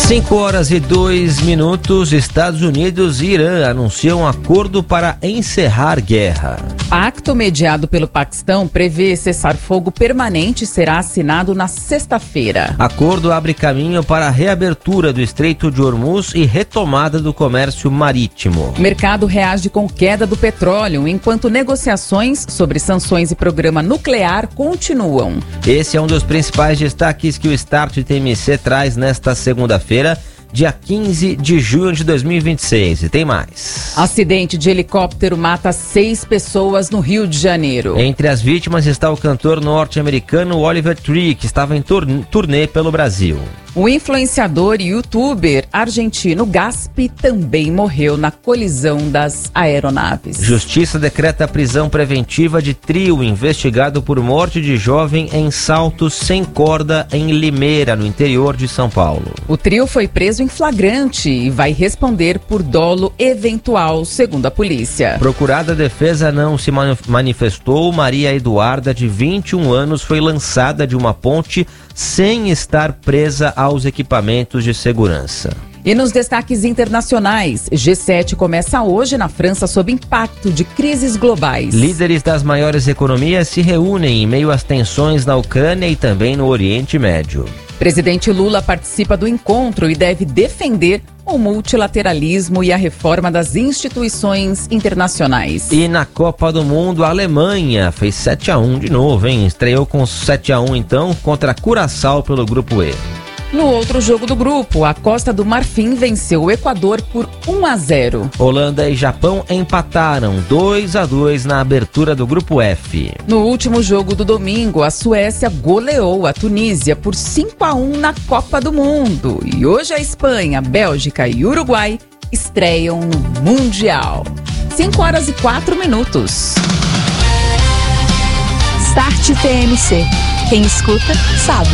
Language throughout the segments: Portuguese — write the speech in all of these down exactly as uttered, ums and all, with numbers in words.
cinco horas e dois minutos, Estados Unidos e Irã anunciam um acordo para encerrar guerra. Pacto mediado pelo Paquistão prevê cessar-fogo permanente e será assinado na sexta-feira. Acordo abre caminho para a reabertura do Estreito de Hormuz e retomada do comércio marítimo. O mercado reage com queda do petróleo, enquanto negociações sobre sanções e programa nuclear continuam. Esse é um dos principais destaques que o Start T M C traz nesta segunda-feira, dia quinze de junho de dois mil e vinte e seis. E tem mais. Acidente de helicóptero mata seis pessoas no Rio de Janeiro. Entre as vítimas está o cantor norte-americano Oliver Tree, que estava em turnê pelo Brasil. O influenciador e youtuber argentino Gaspi também morreu na colisão das aeronaves. Justiça decreta a prisão preventiva de trio investigado por morte de jovem em salto sem corda em Limeira, no interior de São Paulo. O trio foi preso em flagrante e vai responder por dolo eventual, segundo a polícia. Procurada a defesa não se manifestou. Maria Eduarda, de vinte e um anos, foi lançada de uma ponte sem estar presa aos equipamentos de segurança. E nos destaques internacionais, G sete começa hoje na França sob impacto de crises globais. Líderes das maiores economias se reúnem em meio às tensões na Ucrânia e também no Oriente Médio. Presidente Lula participa do encontro e deve defender o multilateralismo e a reforma das instituições internacionais. E na Copa do Mundo, a Alemanha fez sete a um de novo, hein? Estreou com sete a um então contra a Curaçao pelo Grupo E. No outro jogo do grupo, a Costa do Marfim venceu o Equador por um a zero. Holanda e Japão empataram dois a dois na abertura do Grupo F. No último jogo do domingo, a Suécia goleou a Tunísia por cinco a um na Copa do Mundo. E hoje a Espanha, Bélgica e Uruguai estreiam no Mundial. cinco horas e quatro minutos. Start T M C. Quem escuta, sabe.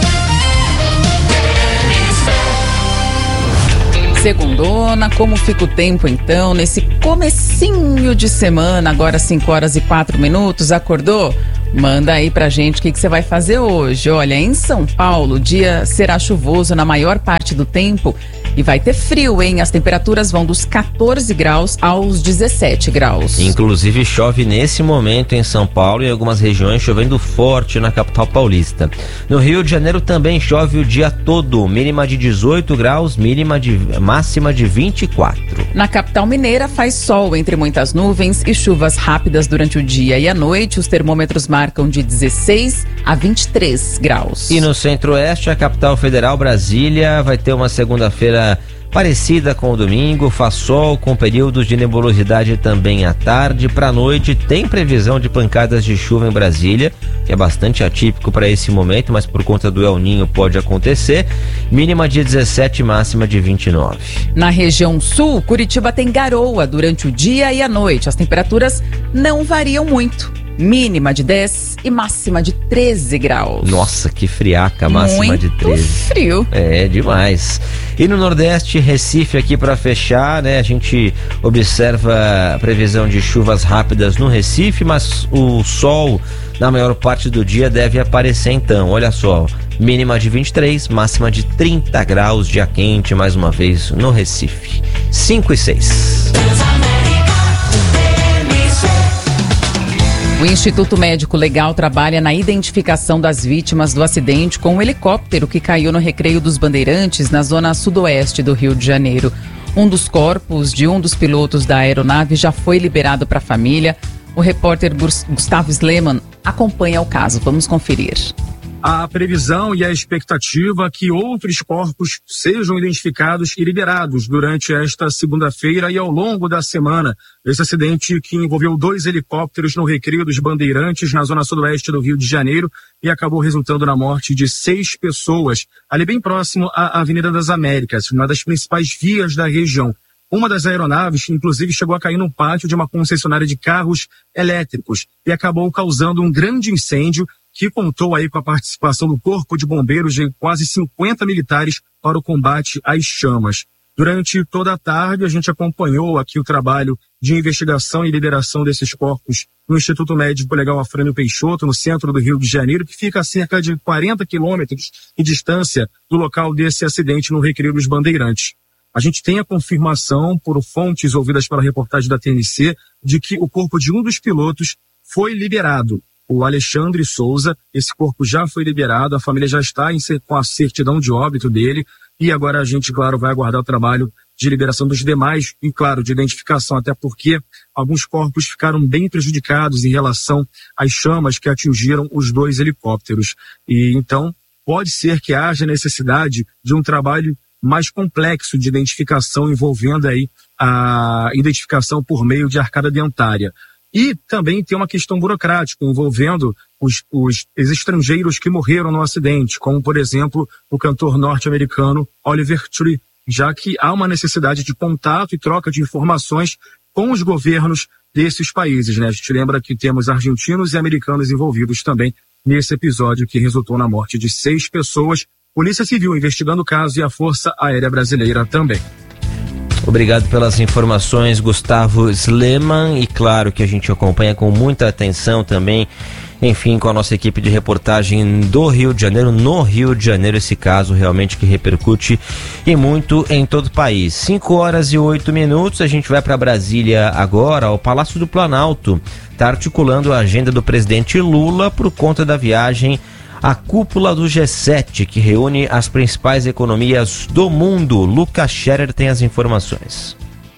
Segundona, como fica o tempo então, nesse comecinho de semana, agora cinco horas e quatro minutos, acordou? Manda aí pra gente o que, que você vai fazer hoje. Olha, em São Paulo, o dia será chuvoso na maior parte do tempo e vai ter frio, hein? As temperaturas vão dos catorze graus aos dezessete graus. Inclusive chove nesse momento em São Paulo e em algumas regiões, chovendo forte na capital paulista. No Rio de Janeiro também chove o dia todo, mínima de dezoito graus, mínima de, máxima de vinte e quatro. Na capital mineira faz sol entre muitas nuvens e chuvas rápidas durante o dia e a noite. Os termômetros marcam de dezesseis a vinte e três graus. E no centro-oeste, a capital federal, Brasília, vai ter uma segunda-feira parecida com o domingo, faz sol com períodos de nebulosidade também à tarde. Para a noite tem previsão de pancadas de chuva em Brasília, que é bastante atípico para esse momento, mas por conta do El Ninho pode acontecer. Mínima de dezessete, máxima de vinte e nove. Na região sul, Curitiba tem garoa durante o dia e a noite. As temperaturas não variam muito. Mínima de dez e máxima de treze graus. Nossa, que friaca, máxima Muito de treze. Frio. É, demais. E no Nordeste, Recife aqui para fechar, né? A gente observa a previsão de chuvas rápidas no Recife, mas o sol na maior parte do dia deve aparecer então. Olha só, mínima de vinte e três, máxima de trinta graus, dia quente mais uma vez no Recife. cinco e seis. O Instituto Médico Legal trabalha na identificação das vítimas do acidente com o helicóptero que caiu no Recreio dos Bandeirantes, na zona sudoeste do Rio de Janeiro. Um dos corpos de um dos pilotos da aeronave já foi liberado para a família. O repórter Gustavo Sleman acompanha o caso. Vamos conferir. A previsão e a expectativa que outros corpos sejam identificados e liberados durante esta segunda-feira e ao longo da semana. Esse acidente que envolveu dois helicópteros no Recreio dos Bandeirantes, na zona sudoeste do Rio de Janeiro, e acabou resultando na morte de seis pessoas, ali bem próximo à Avenida das Américas, uma das principais vias da região. Uma das aeronaves, inclusive, chegou a cair no pátio de uma concessionária de carros elétricos e acabou causando um grande incêndio que contou aí com a participação do Corpo de Bombeiros de quase cinquenta militares para o combate às chamas. Durante toda a tarde, a gente acompanhou aqui o trabalho de investigação e liberação desses corpos no Instituto Médico Legal Afrânio Peixoto, no centro do Rio de Janeiro, que fica a cerca de quarenta quilômetros de distância do local desse acidente no Recreio dos Bandeirantes. A gente tem a confirmação, por fontes ouvidas pela reportagem da T N C, de que o corpo de um dos pilotos foi liberado. O Alexandre Souza, esse corpo já foi liberado, a família já está em, com a certidão de óbito dele, e agora a gente, claro, vai aguardar o trabalho de liberação dos demais e, claro, de identificação, até porque alguns corpos ficaram bem prejudicados em relação às chamas que atingiram os dois helicópteros. E então pode ser que haja necessidade de um trabalho mais complexo de identificação envolvendo aí a identificação por meio de arcada dentária. E também tem uma questão burocrática envolvendo os, os estrangeiros que morreram no acidente, como, por exemplo, o cantor norte-americano Oliver Tree, já que há uma necessidade de contato e troca de informações com os governos desses países, né? A gente lembra que temos argentinos e americanos envolvidos também nesse episódio que resultou na morte de seis pessoas. Polícia Civil investigando o caso e a Força Aérea Brasileira também. Obrigado pelas informações, Gustavo Sleman, e claro que a gente acompanha com muita atenção também, enfim, com a nossa equipe de reportagem do Rio de Janeiro, no Rio de Janeiro, esse caso realmente que repercute e muito em todo o país. cinco horas e oito minutos, a gente vai para Brasília agora. O Palácio do Planalto está articulando a agenda do presidente Lula por conta da viagem à cúpula do G sete, que reúne as principais economias do mundo. Lucas Scherer tem as informações.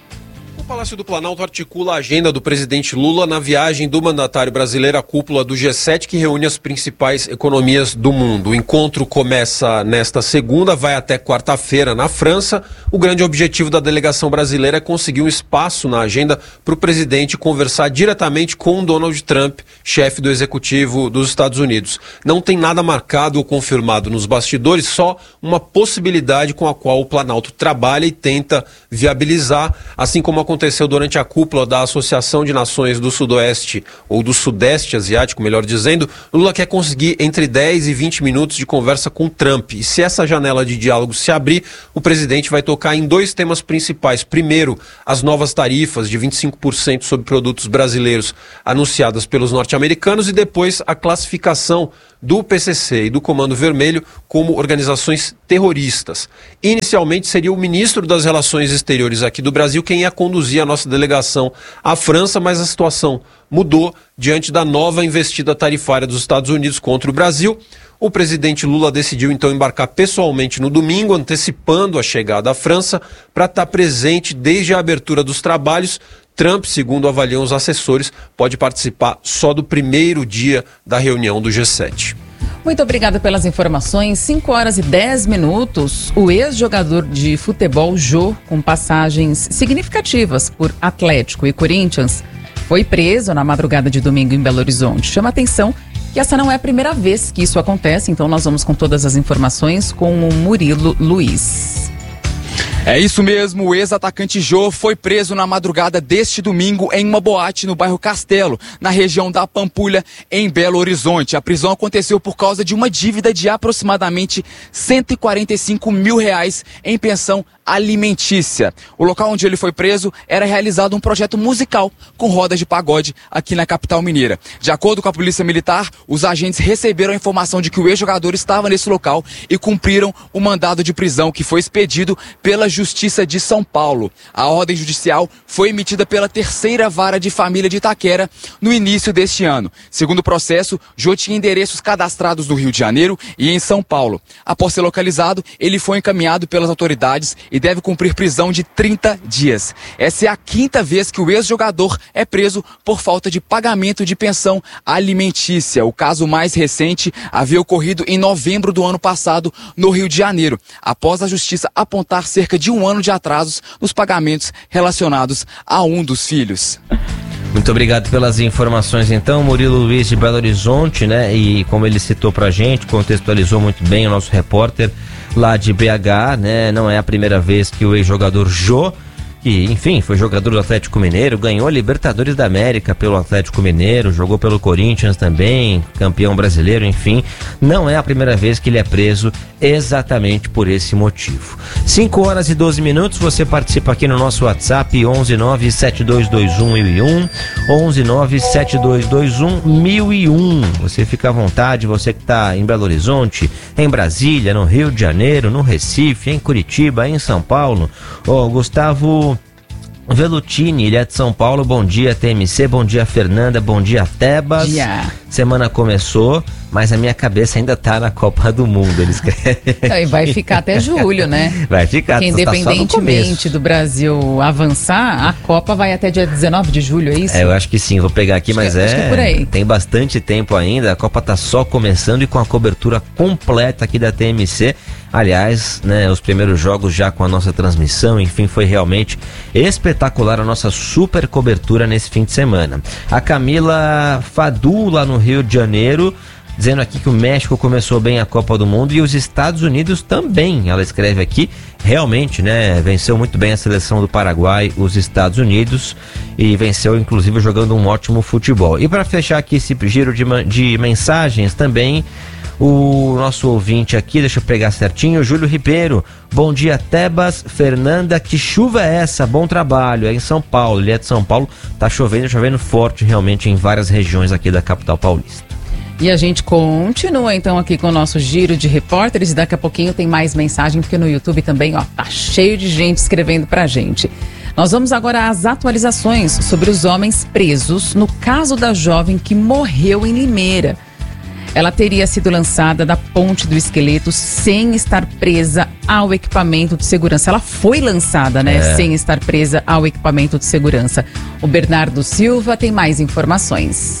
O Palácio do Planalto articula a agenda do presidente Lula na viagem do mandatário brasileiro à cúpula do G sete, que reúne as principais economias do mundo. O encontro começa nesta segunda, vai até quarta-feira na França. O grande objetivo da delegação brasileira é conseguir um espaço na agenda para o presidente conversar diretamente com Donald Trump, chefe do executivo dos Estados Unidos. Não tem nada marcado ou confirmado nos bastidores, só uma possibilidade com a qual o Planalto trabalha e tenta viabilizar, assim como aconteceu aconteceu durante a cúpula da Associação de Nações do Sudoeste, ou do Sudeste Asiático, melhor dizendo. Lula quer conseguir entre dez e vinte minutos de conversa com Trump. E se essa janela de diálogo se abrir, o presidente vai tocar em dois temas principais. Primeiro, as novas tarifas de vinte e cinco por cento sobre produtos brasileiros anunciadas pelos norte-americanos, e depois a classificação do P C C e do Comando Vermelho como organizações terroristas. Inicialmente seria o ministro das Relações Exteriores aqui do Brasil quem ia conduzir a nossa delegação à França, mas a situação mudou diante da nova investida tarifária dos Estados Unidos contra o Brasil. O presidente Lula decidiu então embarcar pessoalmente no domingo, antecipando a chegada à França, para estar presente desde a abertura dos trabalhos. Trump, segundo avaliam os assessores, pode participar só do primeiro dia da reunião do G sete. Muito obrigada pelas informações. cinco horas e dez minutos. O ex-jogador de futebol Jô, com passagens significativas por Atlético e Corinthians, foi preso na madrugada de domingo em Belo Horizonte. Chama atenção que essa não é a primeira vez que isso acontece, então nós vamos com todas as informações com o Murilo Luiz. É isso mesmo, o ex-atacante Jô foi preso na madrugada deste domingo em uma boate no bairro Castelo, na região da Pampulha, em Belo Horizonte. A prisão aconteceu por causa de uma dívida de aproximadamente cento e quarenta e cinco mil reais em pensão alimentícia. O local onde ele foi preso era realizado um projeto musical com rodas de pagode aqui na capital mineira. De acordo com a Polícia Militar, os agentes receberam a informação de que o ex-jogador estava nesse local e cumpriram o mandado de prisão que foi expedido pela Justiça de São Paulo. A ordem judicial foi emitida pela terceira vara de família de Itaquera no início deste ano. Segundo o processo, Jô tinha endereços cadastrados no Rio de Janeiro e em São Paulo. Após ser localizado, ele foi encaminhado pelas autoridades e deve cumprir prisão de trinta dias. Essa é a quinta vez que o ex-jogador é preso por falta de pagamento de pensão alimentícia. O caso mais recente havia ocorrido em novembro do ano passado no Rio de Janeiro, após a justiça apontar cerca de um ano de atrasos nos pagamentos relacionados a um dos filhos. Muito obrigado pelas informações então, Murilo Luiz de Belo Horizonte, né? E como ele citou pra gente, contextualizou muito bem o nosso repórter lá de B H, né? Não é a primeira vez que o ex-jogador Jô que, enfim, foi jogador do Atlético Mineiro, ganhou a Libertadores da América pelo Atlético Mineiro, jogou pelo Corinthians também, campeão brasileiro, enfim, não é a primeira vez que ele é preso exatamente por esse motivo. cinco horas e doze minutos, você participa aqui no nosso WhatsApp, onze nove sete dois dois um mil e um, onze nove sete dois dois um mil e um. Você fica à vontade, você que está em Belo Horizonte, em Brasília, no Rio de Janeiro, no Recife, em Curitiba, em São Paulo. Ó, oh, Gustavo Velutini, ele é de São Paulo. Bom dia, T M C, bom dia, Fernanda, bom dia, Tebas. Dia. Semana começou, mas a minha cabeça ainda tá na Copa do Mundo, eles querem. E vai ficar até julho, né? Vai ficar, porque independentemente do Brasil avançar, a Copa vai até dia dezenove de julho, é isso? É, eu acho que sim, vou pegar aqui, acho mas que, é, é por aí. Tem bastante tempo ainda, a Copa tá só começando e com a cobertura completa aqui da T M C. Aliás, né, os primeiros jogos já com a nossa transmissão, enfim, foi realmente espetacular a nossa super cobertura nesse fim de semana. A Camila Fadu, lá no Rio de Janeiro, dizendo aqui que o México começou bem a Copa do Mundo e os Estados Unidos também. Ela escreve aqui, realmente, né, venceu muito bem a seleção do Paraguai, os Estados Unidos, e venceu inclusive jogando um ótimo futebol. E para fechar aqui esse giro de, de mensagens também, o nosso ouvinte aqui, deixa eu pegar certinho, Júlio Ribeiro. Bom dia, Tebas, Fernanda, que chuva é essa? Bom trabalho, é em São Paulo, ele é de São Paulo, tá chovendo, chovendo forte realmente em várias regiões aqui da capital paulista. E a gente continua então aqui com o nosso giro de repórteres e daqui a pouquinho tem mais mensagem, porque no YouTube também, ó, tá cheio de gente escrevendo pra gente. Nós vamos agora às atualizações sobre os homens presos no caso da jovem que morreu em Limeira. Ela teria sido lançada da ponte do esqueleto sem estar presa ao equipamento de segurança. Ela foi lançada, né? É. Sem estar presa ao equipamento de segurança. O Bernardo Silva tem mais informações.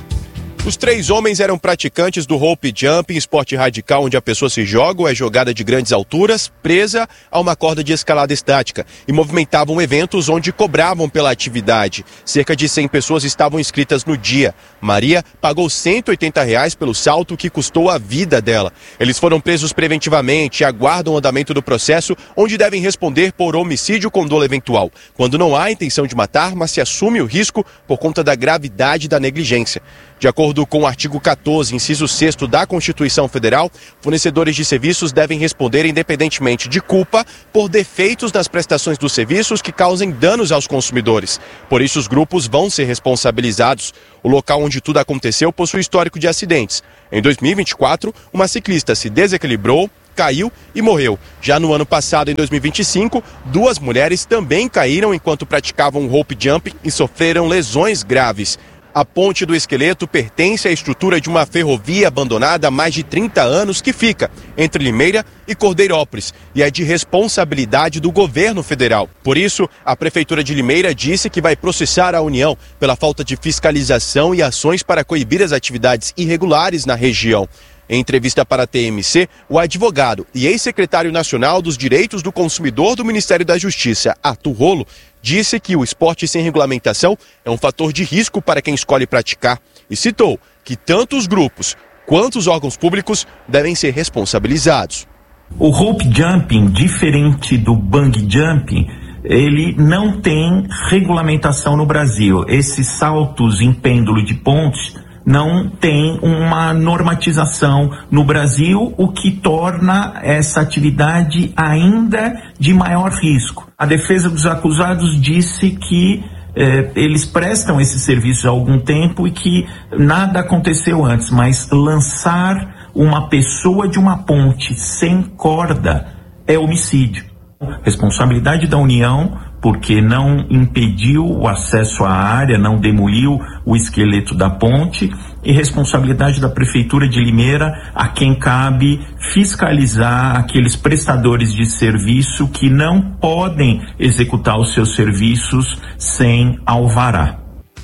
Os três homens eram praticantes do rope jumping, esporte radical onde a pessoa se joga ou é jogada de grandes alturas, presa a uma corda de escalada estática, e movimentavam eventos onde cobravam pela atividade. Cerca de cem pessoas estavam inscritas no dia. Maria pagou cento e oitenta reais pelo salto, que custou a vida dela. Eles foram presos preventivamente e aguardam o andamento do processo, onde devem responder por homicídio com dolo eventual, quando não há intenção de matar, mas se assume o risco por conta da gravidade da negligência. De acordo com o artigo quatorze, inciso sexto da Constituição Federal, fornecedores de serviços devem responder independentemente de culpa por defeitos nas prestações dos serviços que causem danos aos consumidores. Por isso, os grupos vão ser responsabilizados. O local onde tudo aconteceu possui histórico de acidentes. Em dois mil e vinte e quatro, uma ciclista se desequilibrou, caiu e morreu. Já no ano passado, em dois mil e vinte e cinco, duas mulheres também caíram enquanto praticavam rope jumping e sofreram lesões graves. A ponte do esqueleto pertence à estrutura de uma ferrovia abandonada há mais de trinta anos que fica entre Limeira e Cordeirópolis e é de responsabilidade do governo federal. Por isso, a Prefeitura de Limeira disse que vai processar a União pela falta de fiscalização e ações para coibir as atividades irregulares na região. Em entrevista para a T M C, o advogado e ex-secretário nacional dos Direitos do Consumidor do Ministério da Justiça, Arthur Rolo, disse que o esporte sem regulamentação é um fator de risco para quem escolhe praticar e citou que tanto os grupos quanto os órgãos públicos devem ser responsabilizados. O rope jumping, diferente do bungee jumping, ele não tem regulamentação no Brasil. Esses saltos em pêndulo de pontes não tem uma normatização no Brasil, o que torna essa atividade ainda de maior risco. A defesa dos acusados disse que eh, eles prestam esse serviço há algum tempo e que nada aconteceu antes, mas lançar uma pessoa de uma ponte sem corda é homicídio. Responsabilidade da União, porque não impediu o acesso à área, não demoliu o esqueleto da ponte, e responsabilidade da Prefeitura de Limeira, a quem cabe fiscalizar aqueles prestadores de serviço que não podem executar os seus serviços sem alvará.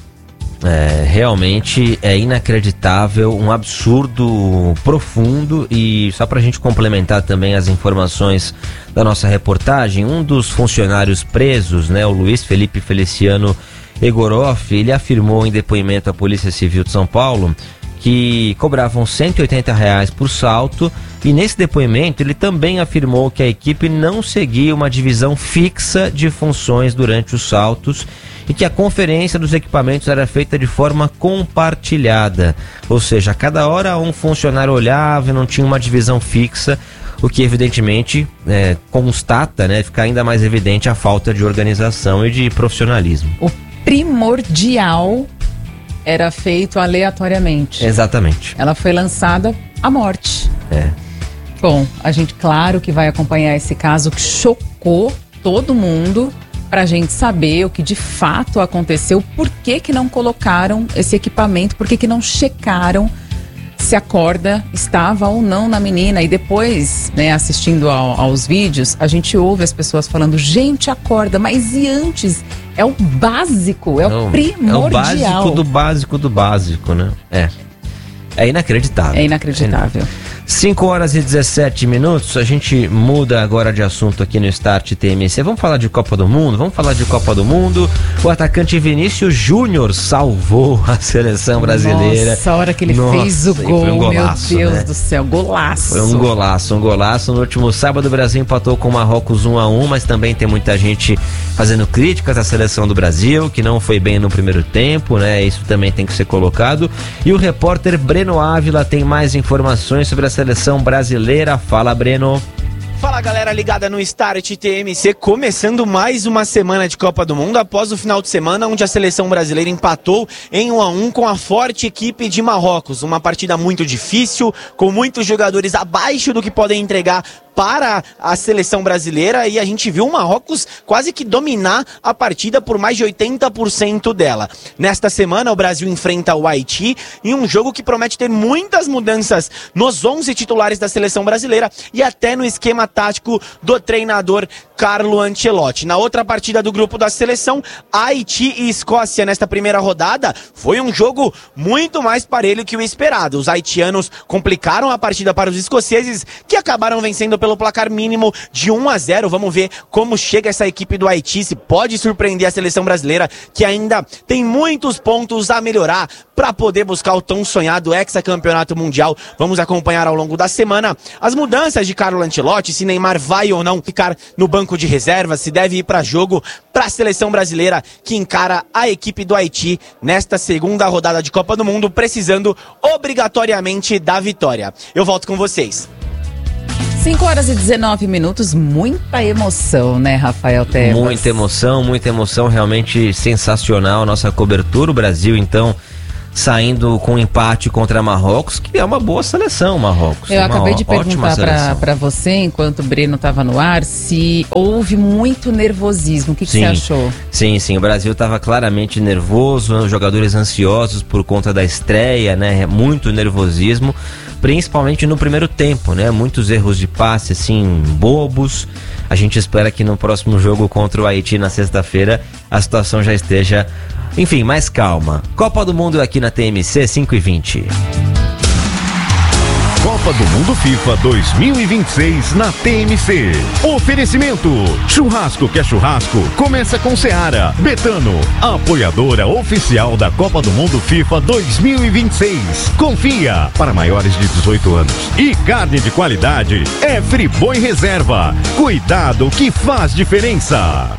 É, realmente é inacreditável, um absurdo profundo. E só pra gente complementar também as informações da nossa reportagem, um dos funcionários presos, né, o Luiz Felipe Feliciano Egoroff, ele afirmou em depoimento à Polícia Civil de São Paulo que cobravam cento e oitenta reais por salto, e nesse depoimento ele também afirmou que a equipe não seguia uma divisão fixa de funções durante os saltos e que a conferência dos equipamentos era feita de forma compartilhada, ou seja, a cada hora um funcionário olhava e não tinha uma divisão fixa, o que evidentemente é, constata, né, fica ainda mais evidente a falta de organização e de profissionalismo. O primordial era feito aleatoriamente. Exatamente. Ela foi lançada à morte. É. Bom, a gente, claro que vai acompanhar esse caso que chocou todo mundo, pra gente saber o que de fato aconteceu, por que que não colocaram esse equipamento, por que que não checaram se a corda estava ou não na menina. E depois, né, assistindo ao, aos vídeos, a gente ouve as pessoas falando, gente, a corda, mas e antes? É o básico, é não, o primordial. É o básico do básico do básico, né? É. É inacreditável. É inacreditável. cinco horas e dezessete minutos, a gente muda agora de assunto aqui no Start T M C. Vamos falar de Copa do Mundo? Vamos falar de Copa do Mundo. O atacante Vinícius Júnior salvou a seleção brasileira. Nossa, a hora que ele Nossa, fez o gol, foi um golaço, meu Deus, né? do céu, golaço. Foi um golaço, um golaço. No último sábado o Brasil empatou com o Marrocos um a um, mas também tem muita gente fazendo críticas à seleção do Brasil, que não foi bem no primeiro tempo, né? Isso também tem que ser colocado. E o repórter Breno Ávila tem mais informações sobre a seleção brasileira. Fala, Breno. Fala, galera ligada no Start T M C, começando mais uma semana de Copa do Mundo após o final de semana onde a seleção brasileira empatou em um a um com a forte equipe de Marrocos. Uma partida muito difícil, com muitos jogadores abaixo do que podem entregar para a seleção brasileira, e a gente viu o Marrocos quase que dominar a partida por mais de oitenta por cento dela. Nesta semana o Brasil enfrenta o Haiti em um jogo que promete ter muitas mudanças nos onze titulares da seleção brasileira e até no esquema tático do treinador Carlo Ancelotti. Na outra partida do grupo da seleção, Haiti e Escócia nesta primeira rodada, foi um jogo muito mais parelho que o esperado. Os haitianos complicaram a partida para os escoceses, que acabaram vencendo pelo placar mínimo de um a zero. Vamos ver como chega essa equipe do Haiti, se pode surpreender a seleção brasileira, que ainda tem muitos pontos a melhorar para poder buscar o tão sonhado hexacampeonato mundial. Vamos acompanhar ao longo da semana as mudanças de Carlo Ancelotti, se Neymar vai ou não ficar no banco de reservas, se deve ir para jogo para a seleção brasileira que encara a equipe do Haiti nesta segunda rodada de Copa do Mundo, precisando obrigatoriamente da vitória. Eu volto com vocês. cinco horas e dezenove minutos, muita emoção, né, Rafael Tebas? Muita emoção, muita emoção, realmente sensacional nossa cobertura. O Brasil, então, saindo com empate contra Marrocos, que é uma boa seleção, Marrocos. Eu uma acabei de perguntar para você, você, enquanto o Breno estava no ar, se houve muito nervosismo. O que, que você achou? Sim, sim, o Brasil estava claramente nervoso, os jogadores ansiosos por conta da estreia, né? Muito nervosismo, principalmente no primeiro tempo, né? Muitos erros de passe, assim, bobos. A gente espera que no próximo jogo contra o Haiti, na sexta-feira, a situação já esteja, enfim, mais calma. Copa do Mundo aqui na T M C, cinco e vinte. Copa do Mundo FIFA dois mil e vinte e seis na T M C. Oferecimento: churrasco que é churrasco, começa com Seara. Betano, apoiadora oficial da Copa do Mundo FIFA dois mil e vinte e seis. Confia, para maiores de dezoito anos. E carne de qualidade é Friboi Reserva. Cuidado que faz diferença.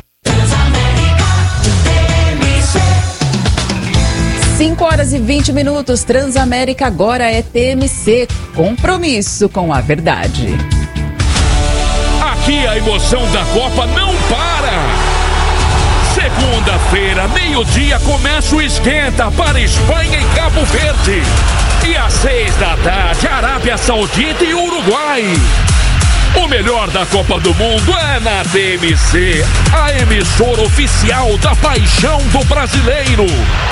cinco horas e vinte minutos, Transamérica agora é T M C, compromisso com a verdade. Aqui a emoção da Copa não para. Segunda-feira, meio-dia, começa o esquenta para Espanha e Cabo Verde. E às seis da tarde, Arábia Saudita e Uruguai. O melhor da Copa do Mundo é na T M C, a emissora oficial da paixão do brasileiro.